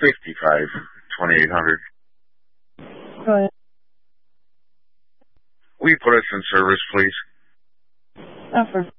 $55,2800. Go ahead. Will you put us in service, please? Offer.